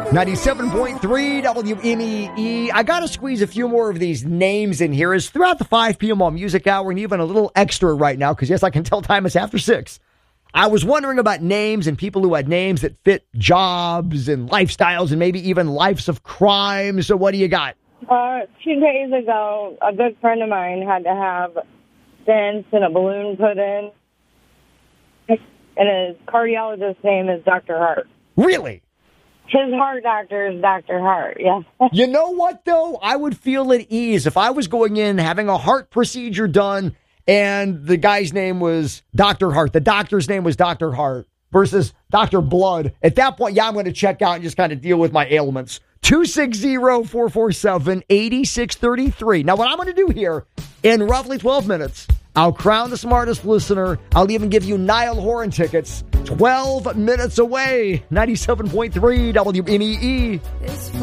97.3 WMEE. I got to squeeze a few more of these names in here. It's throughout the 5 p.m. on Music Hour, and even a little extra right now, because yes, I can tell time is after 6. I was wondering about names and people who had names that fit jobs and lifestyles and maybe even lives of crime. So what do you got? 2 days ago, a good friend of mine had to have stents and a balloon put in, and his cardiologist's name is Dr. Hart. Really? His heart doctor is Dr. Hart, yeah. You know what, though? I would feel at ease if I was going in, having a heart procedure done, and the guy's name was Dr. Hart. The doctor's name was Dr. Hart versus Dr. Blood. At that point, yeah, I'm going to check out and just kind of deal with my ailments. 260-447-8633. Now, what I'm going to do here in roughly 12 minutes, I'll crown the smartest listener. I'll even give you Niall Horan tickets. 12 minutes away. 97.3 WMEE.